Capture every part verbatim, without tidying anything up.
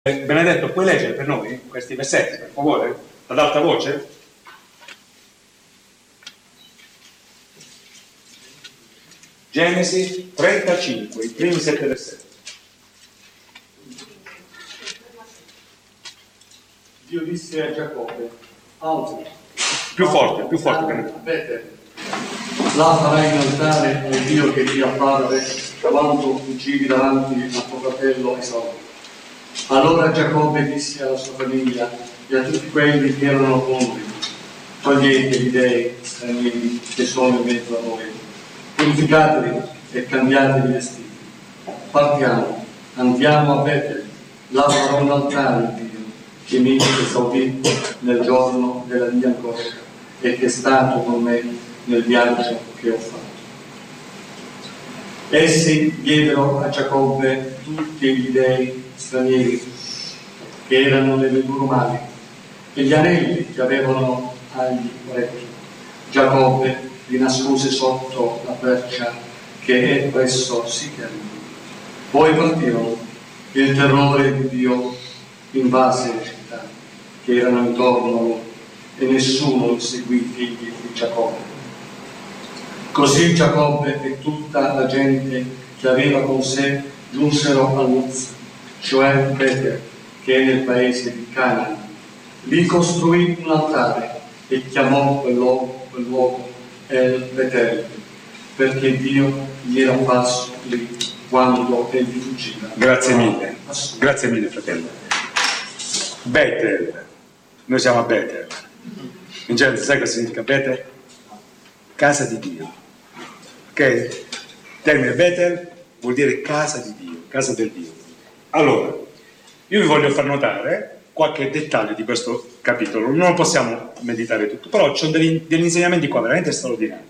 Benedetto, puoi leggere per noi questi versetti, per favore, ad alta voce? Genesi trentacinque, i primi sette versetti. Dio disse a Giacobbe: alzati. Più forte, più forte. Betel. Là farai un altare al Dio che ti apparve quando fuggivi davanti a tuo fratello Esau. Allora Giacobbe disse alla sua famiglia e a tutti quelli che erano con lui: togliete gli dei stranieri che sono in mezzo a noi, purificatevi e cambiatevi i vestiti. Partiamo, andiamo a Betel, là farò un altare al Dio che mi esaudì nel giorno della mia angoscia e che è stato con me nel viaggio che ho fatto. Essi diedero a Giacobbe tutti gli dei stranieri che erano nelle loro mani e gli anelli che avevano agli orecchi. Giacobbe li nascose sotto la quercia che è presso Sichem. Poi partirono. Il terrore di Dio invase le città che erano intorno a loro e nessuno seguì i figli di Giacobbe. Così Giacobbe e tutta la gente che aveva con sé giunsero a Luz, cioè Betel, che è nel paese di Canaan. Lì costruì un altare e chiamò quel luogo, quel luogo El Betel, perché Dio gli era apparso lì quando egli fuggiva. Grazie mille, grazie mille fratello. Betel, noi siamo a Betel. In genere sai cosa significa Betel? Casa di Dio. Ok? Il termine Betel vuol dire casa di Dio, casa del Dio. Allora, io vi voglio far notare qualche dettaglio di questo capitolo. Non possiamo meditare tutto, però ci sono degli, degli insegnamenti qua veramente straordinari.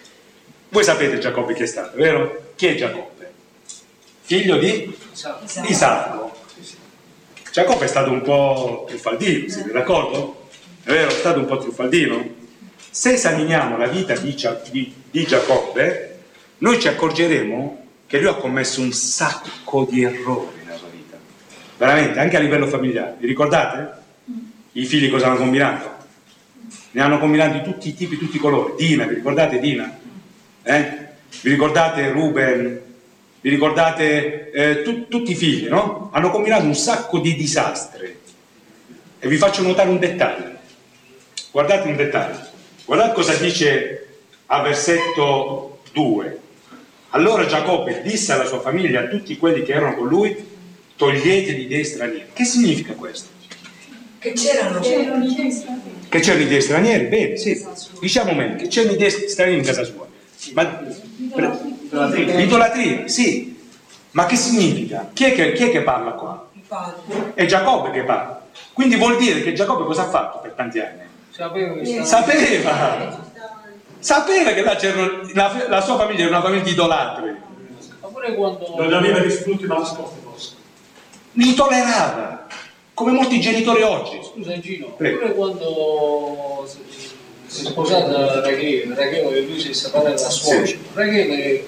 Voi sapete Giacobbe chi è stato, vero? Chi è Giacobbe? Figlio di Isacco. Isacco. Giacobbe è stato un po' truffaldino, siete d'accordo? È vero? È stato un po' truffaldino. Se esaminiamo la vita di, di, di Giacobbe, noi ci accorgeremo che lui ha commesso un sacco di errori nella sua vita, veramente, anche a livello familiare. Vi ricordate? I figli cosa hanno combinato? Ne hanno combinati di tutti i tipi, tutti i colori. Dina, vi ricordate Dina? Eh? Vi ricordate Ruben? Vi ricordate eh, tu, tutti i figli, no? Hanno combinato un sacco di disastri. E vi faccio notare un dettaglio. Guardate un dettaglio. Guardate cosa dice a versetto due. Allora Giacobbe disse alla sua famiglia, a tutti quelli che erano con lui: togliete gli dei stranieri. Che significa questo? Che c'erano c'erano i dei stranieri. Che c'erano i dei stranieri? Bene, sì. Diciamo meglio, che c'erano i dei stranieri in casa sua. Ma l'idolatria, sì. Ma che significa? Chi è che, chi è che parla qua? Il padre. È Giacobbe che parla. Quindi vuol dire che Giacobbe cosa ha fatto per tanti anni? Sapeva che stava... Sapeva! Sapeva che là c'era la, la sua famiglia era una famiglia di idolatri. Ma pure quando... Non aveva risposto ma nascosti forse. Li tollerava, come molti genitori oggi. Scusa Gino, Prego. pure quando si è sposata Rachele, Rachele e lui si è separato da suocero, sì. Rachele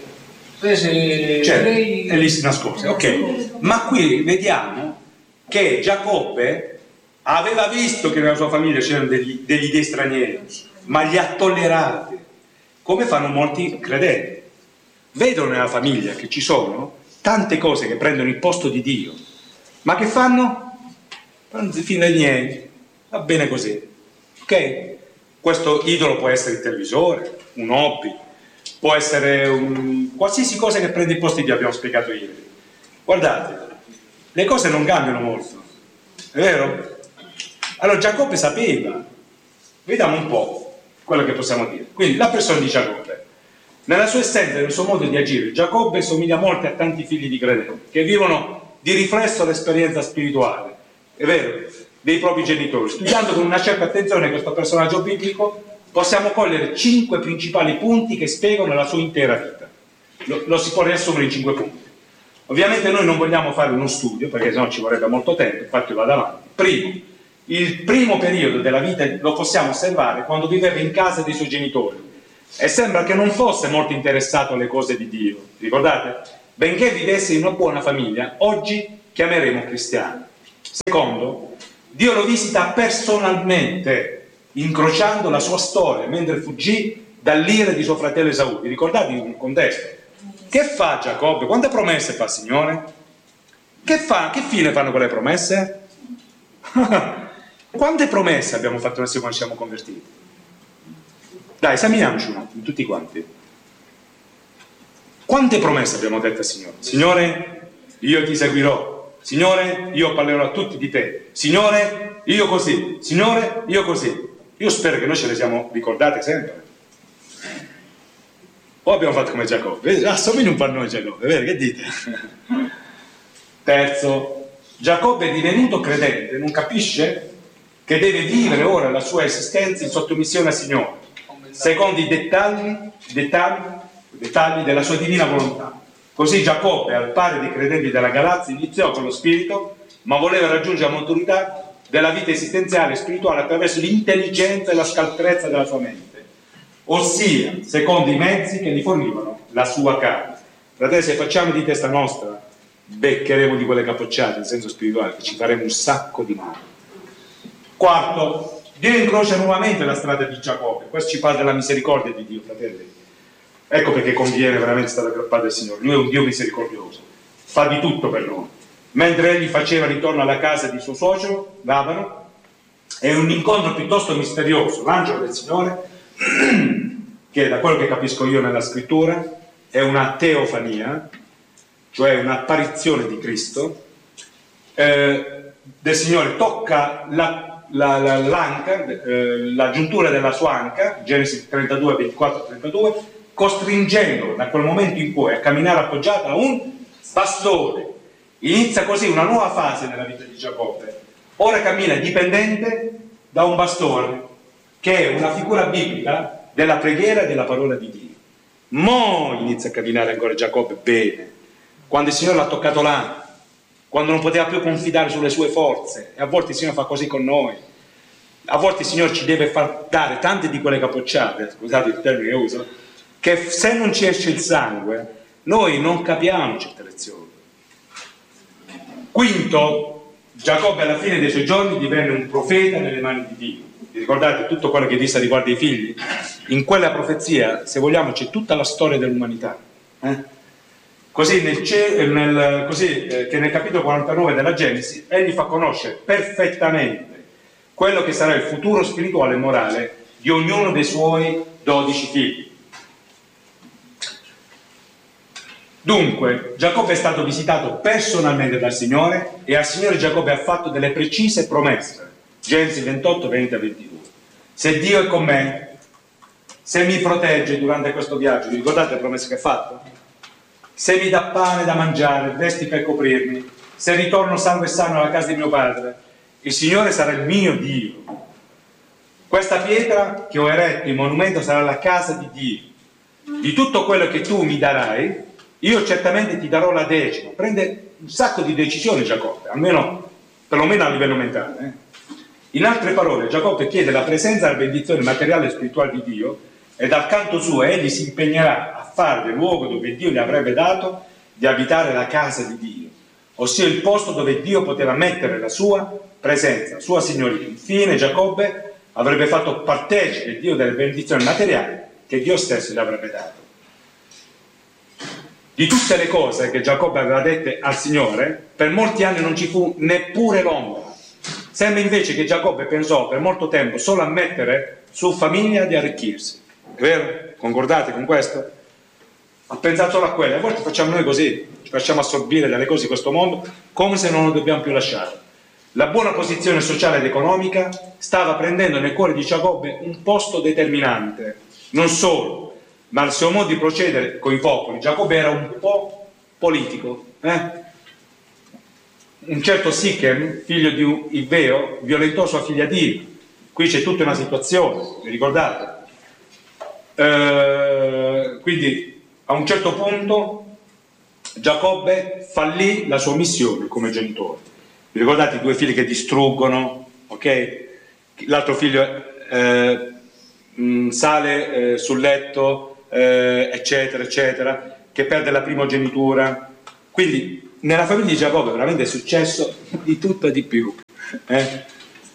prese certo, lei... e lì si nascose, ok. Ma qui vediamo che Giacobbe aveva visto che nella sua famiglia c'erano degli, degli dei stranieri, ma li ha tollerati, come fanno molti credenti. Vedono nella famiglia che ci sono tante cose che prendono il posto di Dio, ma che fanno? Non si fino di niente, va bene così, ok? Questo idolo può essere il televisore, un hobby, può essere un... qualsiasi cosa che prende il posto di Dio, abbiamo spiegato ieri. Guardate, le cose non cambiano molto, è vero? Allora Giacobbe sapeva, vediamo un po' quello che possiamo dire. Quindi la persona di Giacobbe, nella sua essenza, nel suo modo di agire, Giacobbe somiglia molto a tanti figli di credenti che vivono di riflesso l'esperienza spirituale, è vero, dei propri genitori. Studiando con una certa attenzione questo personaggio biblico possiamo cogliere cinque principali punti che spiegano la sua intera vita. Lo, lo si può riassumere in cinque punti. Ovviamente noi non vogliamo fare uno studio perché sennò ci vorrebbe molto tempo, infatti vado avanti. Primo, il primo periodo della vita lo possiamo osservare quando viveva in casa dei suoi genitori e sembra che non fosse molto interessato alle cose di Dio, ricordate? Benché vivesse in una buona famiglia, oggi chiameremo cristiano. Secondo, Dio lo visita personalmente, incrociando la sua storia mentre fuggì dall'ira di suo fratello Esaù. Vi ricordate il contesto? Che fa Giacobbe? Quante promesse fa il Signore? Che fa? Che fine fanno quelle promesse? Quante promesse abbiamo fatto noi quando siamo convertiti? Dai, esaminiamoci un attimo, tutti quanti. Quante promesse abbiamo detto al Signore? Signore, io ti seguirò. Signore, io parlerò a tutti di te. Signore, io così. Signore, io così. Io spero che noi ce le siamo ricordate sempre. O abbiamo fatto come Giacobbe? Assomiglia un po' a noi Giacobbe, vero? Che dite? Terzo, Giacobbe è divenuto credente, non capisce che deve vivere ora la sua esistenza in sottomissione al Signore, secondo i dettagli, dettagli, dettagli della sua divina volontà. Così Giacobbe, al pari dei credenti della Galazia, iniziò con lo spirito, ma voleva raggiungere la maturità della vita esistenziale e spirituale attraverso l'intelligenza e la scaltrezza della sua mente, ossia secondo i mezzi che gli fornivano la sua carne. Fratelli, se facciamo di testa nostra, beccheremo di quelle capocciate in senso spirituale, che ci faremo un sacco di male. Quarto, Dio incrocia nuovamente la strada di Giacobbe. Questo ci parla della misericordia di Dio, fratelli. Ecco perché conviene veramente stare aggrappati al Signore. Lui è un Dio misericordioso, fa di tutto per noi. Mentre egli faceva ritorno alla casa di suo suocero Labano, è un incontro piuttosto misterioso. L'angelo del Signore, che da quello che capisco io nella scrittura, è una teofania, cioè un'apparizione di Cristo, eh, del Signore tocca la, la, la, l'anca, eh, la giuntura della sua anca, Genesi trentadue, ventiquattro trentadue, costringendolo da quel momento in poi a camminare appoggiato a un bastone. Inizia così una nuova fase nella vita di Giacobbe. Ora cammina dipendente da un bastone, che è una figura biblica della preghiera e della parola di Dio. Mo inizia a camminare ancora Giacobbe bene, quando il Signore l'ha toccato là, quando non poteva più confidare sulle sue forze. E a volte il Signore fa così con noi. A volte il Signore ci deve far dare tante di quelle capocciate, scusate il termine che uso, che se non ci esce il sangue noi non capiamo certe lezioni. Quinto, Giacobbe alla fine dei suoi giorni divenne un profeta nelle mani di Dio. Vi ricordate tutto quello che disse riguardo ai figli? In quella profezia, se vogliamo, c'è tutta la storia dell'umanità. Eh? Così, nel, nel, così eh, che nel capitolo quarantanove della Genesi egli fa conoscere perfettamente quello che sarà il futuro spirituale e morale di ognuno dei suoi dodici figli. Dunque, Giacobbe è stato visitato personalmente dal Signore e al Signore Giacobbe ha fatto delle precise promesse. Genesi ventotto, venti a ventidue. Se Dio è con me, se mi protegge durante questo viaggio, vi ricordate le promesse che ha fatto? Se mi dà pane da mangiare, vesti per coprirmi, se ritorno salvo e sano alla casa di mio padre, il Signore sarà il mio Dio. Questa pietra che ho eretto in monumento sarà la casa di Dio. Di tutto quello che tu mi darai, io certamente ti darò la decima. Prende un sacco di decisioni Giacobbe, almeno perlomeno a livello mentale. Eh? In altre parole, Giacobbe chiede la presenza e la benedizione materiale e spirituale di Dio, e dal canto suo egli si impegnerà a fare del luogo dove Dio gli avrebbe dato di abitare la casa di Dio, ossia il posto dove Dio poteva mettere la sua presenza, la sua signoria. Infine Giacobbe avrebbe fatto partecipe Dio delle benedizioni materiali che Dio stesso gli avrebbe dato. Di tutte le cose che Giacobbe aveva dette al Signore, per molti anni non ci fu neppure l'ombra. Sembra invece che Giacobbe pensò per molto tempo solo a mettere su famiglia di arricchirsi. È vero? Concordate con questo? Ha pensato solo a quello. A volte facciamo noi così, ci facciamo assorbire dalle cose di questo mondo come se non lo dobbiamo più lasciare. La buona posizione sociale ed economica stava prendendo nel cuore di Giacobbe un posto determinante. Non solo, ma il suo modo di procedere con i popoli. Giacobbe era un po' politico. Eh? Un certo Sichem, figlio di Iveo, violentò sua figlia Dina. Qui c'è tutta una situazione, vi ricordate? Eh, quindi a un certo punto Giacobbe fallì la sua missione come genitore. Vi ricordate i due figli che distruggono, ok? L'altro figlio eh, mh, sale eh, sul letto, eh, eccetera, eccetera, che perde la primogenitura. Quindi nella famiglia di Giacobbe veramente è successo di tutto e di più. Eh?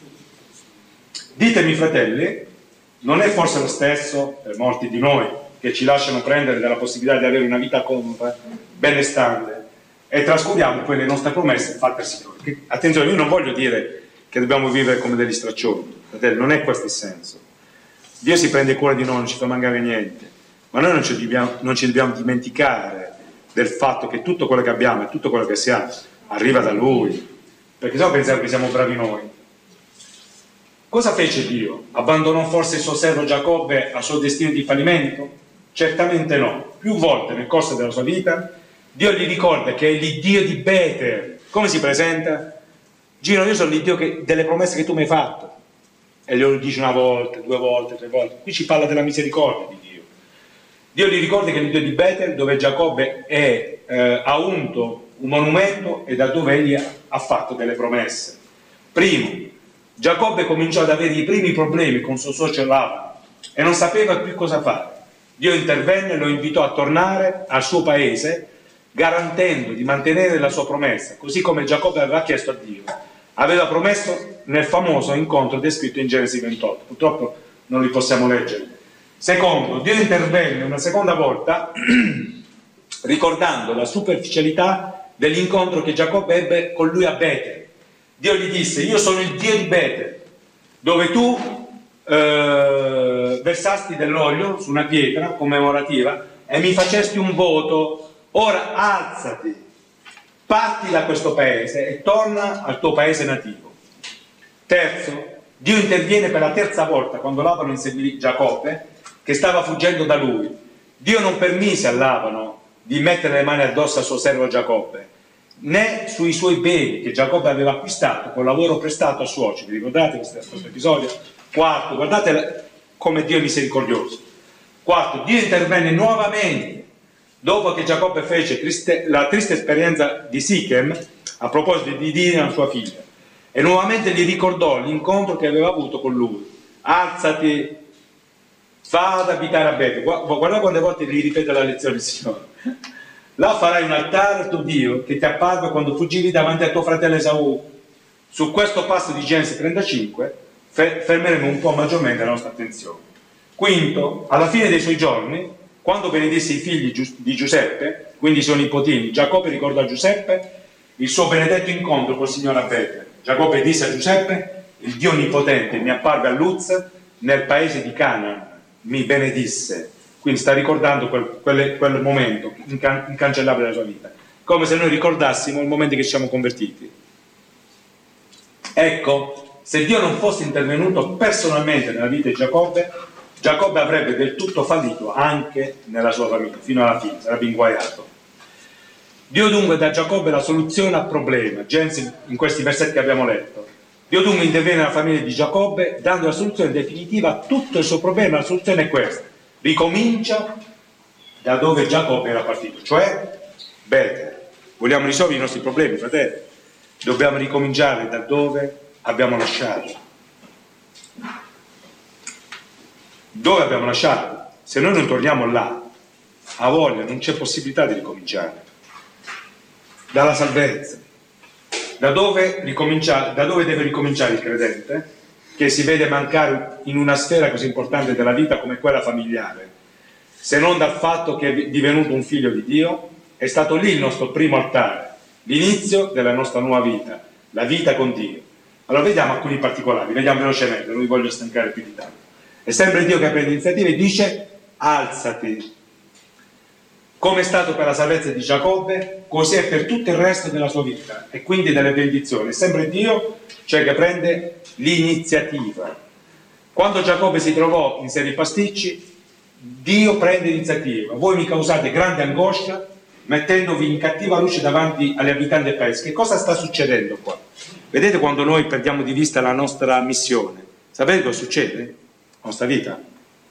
Ditemi, fratelli, non è forse lo stesso per molti di noi che ci lasciano prendere dalla possibilità di avere una vita comune, benestante, e trascuriamo poi le nostre promesse fatte al Signore? Che, attenzione, io non voglio dire che dobbiamo vivere come degli straccioni, fratelli, non è questo il senso. Dio si prende cura di noi, non ci fa mancare niente, ma noi non ci dobbiamo, non ci dobbiamo dimenticare del fatto che tutto quello che abbiamo e tutto quello che siamo arriva da Lui, perché se no pensiamo che siamo bravi noi. Cosa fece Dio? Abbandonò forse il suo servo Giacobbe al suo destino di fallimento? Certamente no. Più volte nel corso della sua vita Dio gli ricorda che è l'Iddio di Betel. Come si presenta? Gino, io sono l'Iddio che, delle promesse che tu mi hai fatto. E glielo dice una volta, due volte, tre volte. Qui ci parla della misericordia di Dio. Dio gli ricorda che è l'Iddio di Betel, dove Giacobbe è, eh, ha unto un monumento e da dove egli ha fatto delle promesse. Primo, Giacobbe cominciò ad avere i primi problemi con suo socio Labano e non sapeva più cosa fare. Dio intervenne e lo invitò a tornare al suo paese, garantendo di mantenere la sua promessa, così come Giacobbe aveva chiesto a Dio. Aveva promesso nel famoso incontro descritto in Genesi ventotto. Purtroppo non li possiamo leggere. Secondo, Dio intervenne una seconda volta ricordando la superficialità dell'incontro che Giacobbe ebbe con lui a Betel. Dio gli disse: io sono il Dio di Betel, dove tu eh, versasti dell'olio su una pietra commemorativa e mi facesti un voto. Ora alzati, parti da questo paese e torna al tuo paese nativo. Terzo, Dio interviene per la terza volta quando Labano inseguì Giacobbe che stava fuggendo da lui. Dio non permise a Labano di mettere le mani addosso al suo servo Giacobbe, né sui suoi beni che Giacobbe aveva acquistato col lavoro prestato al suocero. Vi ricordate questo, questo episodio? Quarto, guardate come Dio è misericordioso. Quarto, Dio intervenne nuovamente dopo che Giacobbe fece triste, la triste esperienza di Sichem a proposito di Dina, sua figlia, e nuovamente gli ricordò l'incontro che aveva avuto con lui. Alzati, va ad abitare a Betel. Guarda quante volte gli ripete la lezione il Signore. Là farai un altare al tuo Dio che ti apparve quando fuggivi davanti a tuo fratello Esaù. Su questo passo di Genesi trentacinque fermeremo un po' maggiormente la nostra attenzione. Quinto, alla fine dei suoi giorni, quando benedisse i figli di Giuseppe, quindi i suoi nipotini, Giacobbe ricordò a Giuseppe il suo benedetto incontro col Signore a Betel. Giacobbe disse a Giuseppe: il Dio Onnipotente mi apparve a Luz nel paese di Canaan, mi benedisse. Quindi sta ricordando quel, quel, quel momento incan- incancellabile della sua vita, come se noi ricordassimo il momento che ci siamo convertiti. Ecco, se Dio non fosse intervenuto personalmente nella vita di Giacobbe, Giacobbe avrebbe del tutto fallito anche nella sua famiglia, fino alla fine, sarebbe inguaiato. Dio dunque dà a Giacobbe la soluzione al problema, Genesi, in questi versetti che abbiamo letto. Dio dunque interviene nella famiglia di Giacobbe dando la soluzione definitiva a tutto il suo problema. La soluzione è questa: ricomincia da dove Giacobbe era partito, cioè Betel. Vogliamo risolvere i nostri problemi, fratelli? Dobbiamo ricominciare da dove abbiamo lasciato. Dove abbiamo lasciato? Se noi non torniamo là, a voglia, non c'è possibilità di ricominciare. Dalla salvezza. Da dove, ricominciare, da dove deve ricominciare il credente, che si vede mancare in una sfera così importante della vita come quella familiare? Se non dal fatto che è divenuto un figlio di Dio, è stato lì il nostro primo altare, l'inizio della nostra nuova vita, la vita con Dio. Allora vediamo alcuni particolari, vediamo velocemente, non vi voglio stancare più di tanto. È sempre Dio che prende iniziativa e dice: alzati. Come è stato per la salvezza di Giacobbe, così è per tutto il resto della sua vita e quindi delle benedizioni. È sempre Dio, cioè, che prende l'iniziativa. Quando Giacobbe si trovò in serie pasticci, Dio prende l'iniziativa. Voi mi causate grande angoscia mettendovi in cattiva luce davanti agli abitanti del paese. Che cosa sta succedendo qua? Vedete, quando noi perdiamo di vista la nostra missione, sapete cosa succede nella nostra vita?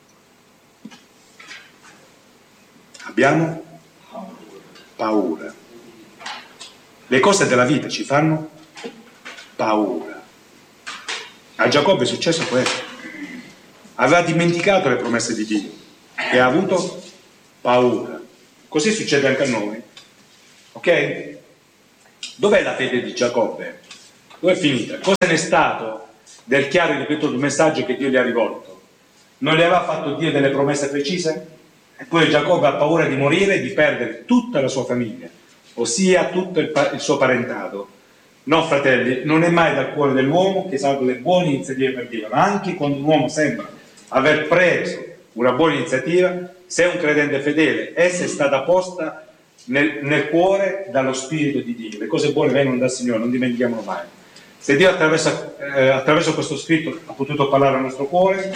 Abbiamo paura. Le cose della vita ci fanno paura. A Giacobbe è successo questo. Aveva dimenticato le promesse di Dio e ha avuto paura. Così succede anche a noi. Ok? Dov'è la fede di Giacobbe? Dove è finita? Cosa ne è stato del chiaro e ripetuto messaggio che Dio gli ha rivolto? Non gli aveva fatto Dio delle promesse precise? Eppure Giacobbe ha paura di morire e di perdere tutta la sua famiglia, ossia tutto il, il suo parentato. No, fratelli, non è mai dal cuore dell'uomo che salgono le buone iniziative per Dio, ma anche quando un uomo sembra aver preso una buona iniziativa, se è un credente fedele, essa è stata posta nel, nel cuore dallo Spirito di Dio. Le cose buone vengono dal Signore, non dimentichiamolo mai. Se Dio attraverso, eh, attraverso questo scritto ha potuto parlare al nostro cuore,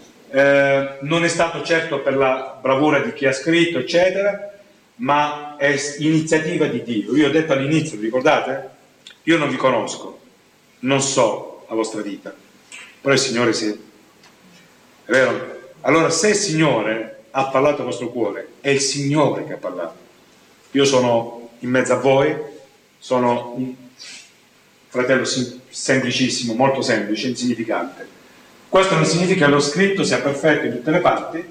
eh, non è stato certo per la bravura di chi ha scritto, eccetera, ma è iniziativa di Dio. Io ho detto all'inizio, vi ricordate? Io non vi conosco, non so la vostra vita, però il Signore sì. È vero? Allora, se il Signore ha parlato al vostro cuore, è il Signore che ha parlato. Io sono in mezzo a voi, sono un fratello sem- semplicissimo, molto semplice, insignificante. Questo non significa che lo scritto sia perfetto in tutte le parti,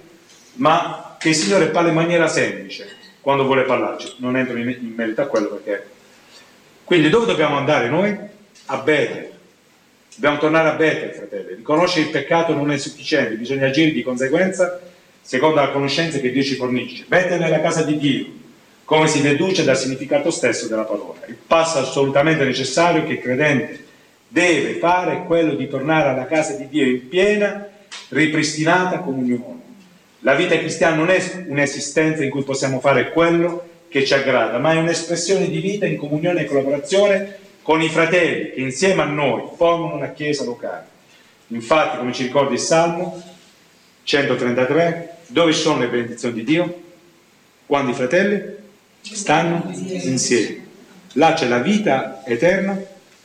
ma che il Signore parla in maniera semplice quando vuole parlarci. Non entro in, in merito a quello perché... Quindi dove dobbiamo andare noi? A Betel. Dobbiamo tornare a Betel, fratelli. Riconoscere il peccato non è sufficiente, bisogna agire di conseguenza secondo la conoscenza che Dio ci fornisce. Betel è la casa di Dio, come si deduce dal significato stesso della parola. Il passo assolutamente necessario che il credente deve fare è quello di tornare alla casa di Dio in piena, ripristinata comunione. La vita cristiana non è un'esistenza in cui possiamo fare quello che ci aggrada, ma è un'espressione di vita in comunione e collaborazione con i fratelli che insieme a noi formano una chiesa locale. Infatti, come ci ricorda il Salmo centotrentatré, dove sono le benedizioni di Dio? Quando i fratelli stanno insieme. Là c'è la vita eterna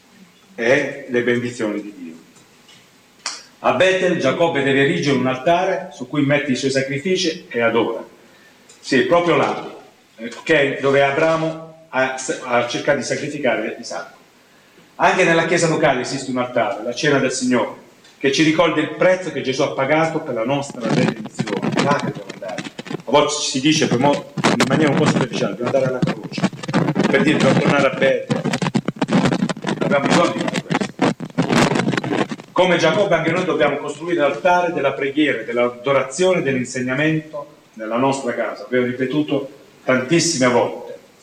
e le benedizioni di Dio. A Betel Giacobbe deve erigere un altare su cui mette i suoi sacrifici e adora. Sì, proprio là, okay, dove Abramo ha, ha cercato di sacrificare Isacco. Anche nella chiesa locale esiste un altare, la cena del Signore, che ci ricorda il prezzo che Gesù ha pagato per la nostra redenzione. Là che dobbiamo andare. A volte si dice per mo, in maniera un po' superficiale, dobbiamo andare alla croce, per dire dobbiamo tornare a Betel. Abbiamo bisogno di fare questo. Come Giacobbe anche noi dobbiamo costruire l'altare della preghiera, dell'adorazione, dell'insegnamento nella nostra casa. Abbiamo ripetuto tantissime volte.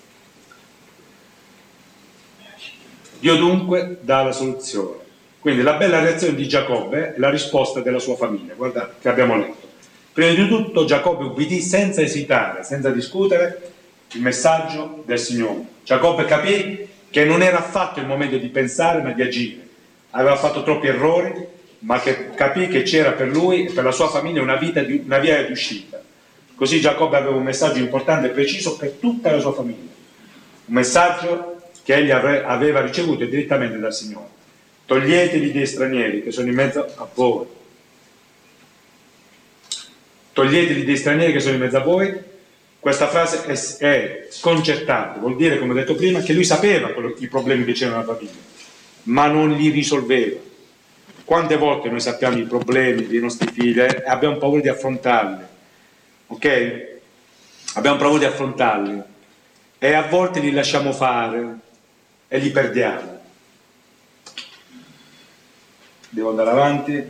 Dio dunque dà la soluzione. Quindi la bella reazione di Giacobbe è la risposta della sua famiglia. Guardate che abbiamo letto. Prima di tutto Giacobbe ubbidì senza esitare, senza discutere il messaggio del Signore. Giacobbe capì che non era affatto il momento di pensare ma di agire. Aveva fatto troppi errori, ma che capì che c'era per lui e per la sua famiglia una, vita di, una via di uscita. Così Giacobbe aveva un messaggio importante e preciso per tutta la sua famiglia. Un messaggio che egli aveva ricevuto direttamente dal Signore. Toglietevi dei stranieri che sono in mezzo a voi. Toglietevi dei stranieri che sono in mezzo a voi. Questa frase è, è sconcertante, vuol dire, come ho detto prima, che lui sapeva quello, i problemi che c'erano nella famiglia, ma non li risolveva. Quante volte noi sappiamo i problemi dei nostri figli e abbiamo paura di affrontarli, ok? Abbiamo paura di affrontarli e a volte li lasciamo fare e li perdiamo. Devo andare avanti.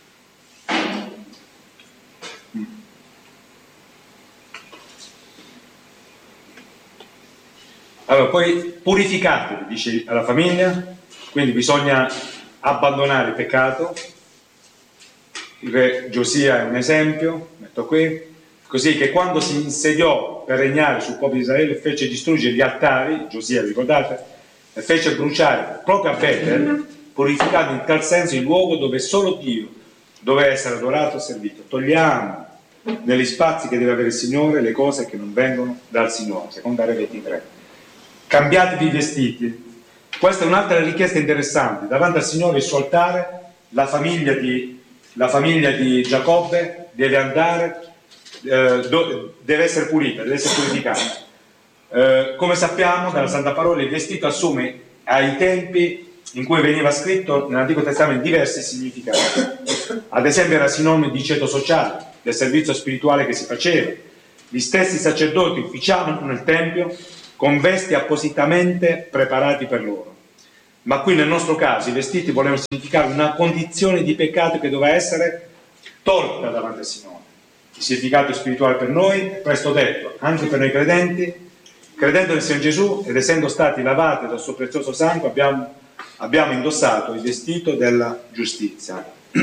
Allora, poi purificatevi, dice alla famiglia, quindi bisogna abbandonare il peccato. Il re Giosia è un esempio, metto qui, così che quando si insediò per regnare sul popolo di Israele fece distruggere gli altari, Giosia, ricordate? E fece bruciare proprio a Betel, purificando in tal senso il luogo dove solo Dio doveva essere adorato e servito. Togliamo negli spazi che deve avere il Signore le cose che non vengono dal Signore, secondo Re ventitré. Cambiatevi i vestiti. Questa è un'altra richiesta interessante. Davanti al Signore, il suo altare, la famiglia di, la famiglia di Giacobbe deve andare, eh, do, deve essere pulita, deve essere purificata. Eh, come sappiamo dalla Santa Parola, il vestito assume ai tempi in cui veniva scritto nell'Antico Testamento diversi significati. Ad esempio era sinonimo di ceto sociale, del servizio spirituale che si faceva. Gli stessi sacerdoti ufficiavano nel Tempio con vesti appositamente preparati per loro. Ma qui nel nostro caso i vestiti volevano significare una condizione di peccato che doveva essere tolta davanti al Signore. Il significato spirituale per noi è presto detto, anche per noi credenti, credendo nel Signore Gesù ed essendo stati lavati dal suo prezioso sangue, abbiamo, abbiamo indossato il vestito della giustizia.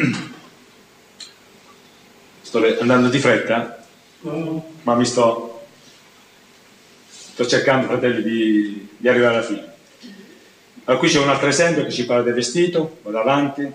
Sto andando di fretta? Ma mi sto, sto cercando, fratelli, di, di arrivare alla fine. Allora, qui c'è un altro esempio che ci parla del vestito, vado avanti.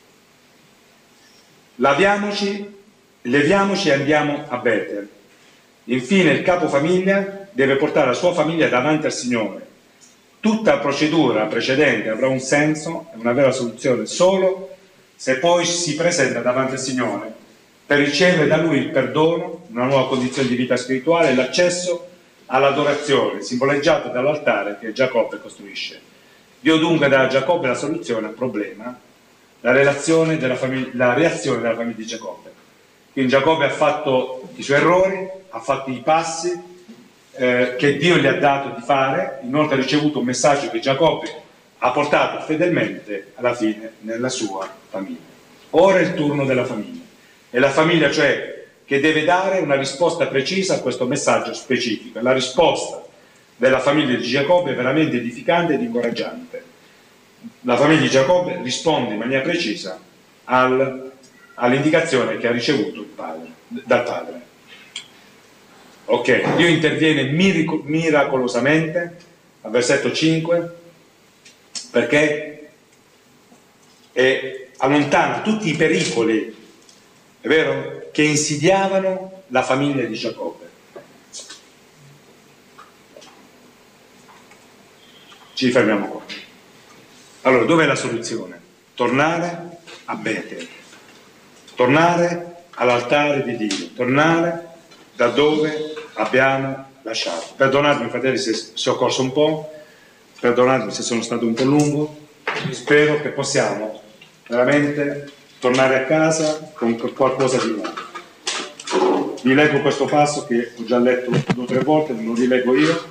Laviamoci, leviamoci e andiamo a Betel. Infine il capofamiglia deve portare la sua famiglia davanti al Signore. Tutta la procedura precedente avrà un senso e una vera soluzione solo se poi si presenta davanti al Signore per ricevere da Lui il perdono, una nuova condizione di vita spirituale e l'accesso all'adorazione, simboleggiato dall'altare che Giacobbe costruisce. Dio dunque dà a Giacobbe la soluzione al problema, la, relazione della famiglia, la reazione della famiglia di Giacobbe. Quindi Giacobbe ha fatto i suoi errori, ha fatto i passi eh, che Dio gli ha dato di fare, inoltre ha ricevuto un messaggio che Giacobbe ha portato fedelmente alla fine nella sua famiglia. Ora è il turno della famiglia. È la famiglia, cioè, che deve dare una risposta precisa a questo messaggio specifico. La risposta della famiglia di Giacobbe è veramente edificante ed incoraggiante. La famiglia di Giacobbe risponde in maniera precisa al, all'indicazione che ha ricevuto il padre, dal padre. Ok, Dio interviene mirac- miracolosamente al versetto cinque perché è, allontana tutti i pericoli, è vero, che insidiavano la famiglia di Giacobbe. Ci fermiamo qua. Allora, dov'è la soluzione? Tornare a Betel, tornare all'altare di Dio, tornare da dove abbiamo lasciato. Perdonatemi, fratelli, se, se ho corso un po', perdonatemi se sono stato un po' lungo. Spero che possiamo veramente tornare a casa con qualcosa di nuovo. Vi leggo questo passo che ho già letto due o tre volte, non lo rileggo io.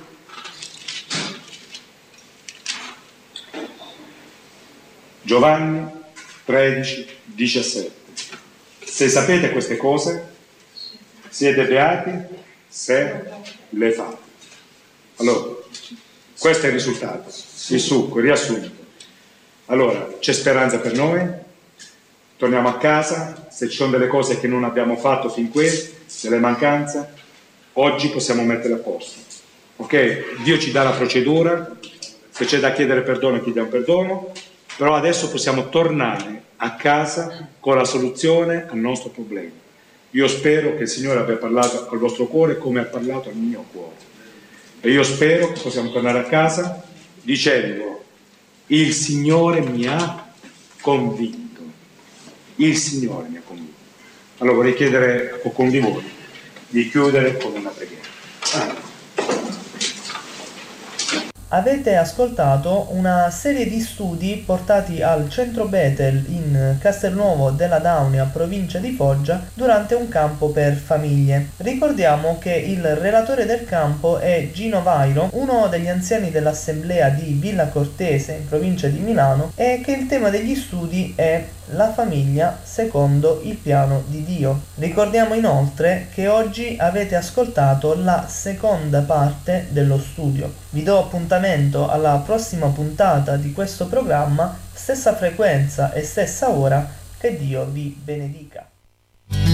Giovanni tredici, diciassette. Se sapete queste cose, siete beati se le fate. Allora, questo è il risultato, il succo, il riassunto. Allora, c'è speranza per noi, torniamo a casa, se ci sono delle cose che non abbiamo fatto fin qui, delle mancanze, oggi possiamo metterle a posto. Ok? Dio ci dà la procedura, se c'è da chiedere perdono chiediamo perdono, però adesso possiamo tornare a casa con la soluzione al nostro problema. Io spero che il Signore abbia parlato al vostro cuore come ha parlato al mio cuore. E io spero che possiamo tornare a casa dicendo: il Signore mi ha convinto. Il Signore mi ha convinto. Allora vorrei chiedere a qualcuno di voi di chiudere con una preghiera. Ah. Avete ascoltato una serie di studi portati al centro Betel in Castelnuovo della Daunia, provincia di Foggia, durante un campo per famiglie. Ricordiamo che il relatore del campo è Gino Vairo, uno degli anziani dell'assemblea di Villa Cortese in provincia di Milano, e che il tema degli studi è la famiglia secondo il piano di Dio. Ricordiamo inoltre che oggi avete ascoltato la seconda parte dello studio. Vi do appuntamento alla prossima puntata di questo programma, stessa frequenza e stessa ora. Che Dio vi benedica.